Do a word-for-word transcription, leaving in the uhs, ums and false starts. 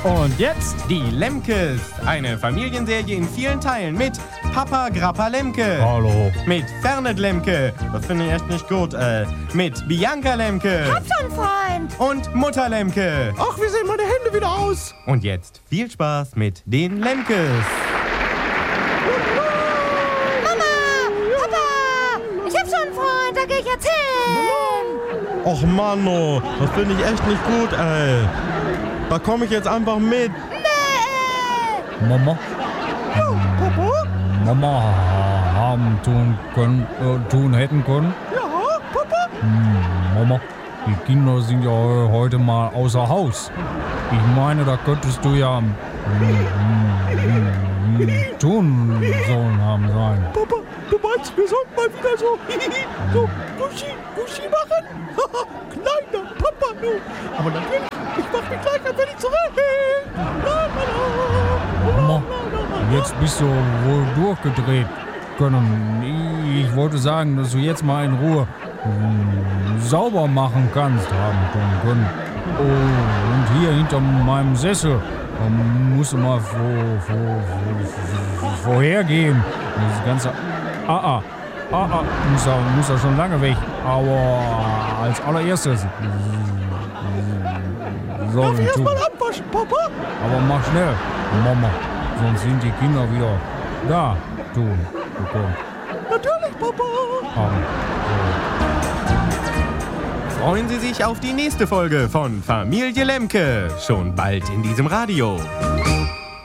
Und jetzt die Lemkes. Eine Familienserie in vielen Teilen mit Papa Grappa Lemke. Hallo. Mit Fernet Lemke. Das finde ich echt nicht gut. Äh, mit Bianca Lemke. Hab schon, Freund. Und Mutter Lemke. Ach, wie sehen meine Hände wieder aus? Und jetzt viel Spaß mit den Lemkes. Mama, Papa, ich hab schon einen Freund, da geh ich jetzt hin. Och Manno, das finde ich echt nicht gut, ey. Da komme ich jetzt einfach mit. Nee. Mama? Ja, Papa? Mama haben tun können, äh, tun hätten können. Ja, Papa? Hm, Mama, die Kinder sind ja heute mal außer Haus. Ich meine, da könntest du ja hm, hm, hm, hm, tun sollen haben sein. Papa, du meinst, wir sollten mal wieder so, so Guschi, Guschi machen? Kleiner Papa, du. Aber natürlich, ich mach mich gleich ein wenig zurück. La, la, la. Mama, jetzt bist du wohl durchgedreht können. Ich wollte sagen, dass du jetzt mal in Ruhe hm, sauber machen kannst, haben können. Oh, und hier hinter meinem Sessel ähm, musst du mal vor, vor, vor, vorhergehen. Das ganze Ah, ah, ah, ah, muss er, muss er schon lange weg. Aber als allererstes soll Darf ich erst tun. mal abwaschen, Papa? Aber mach schnell, Mama, sonst sind die Kinder wieder da tun bekommen. Natürlich, Papa. Haben. Freuen Sie sich auf die nächste Folge von Familie Lemke. Schon bald in diesem Radio.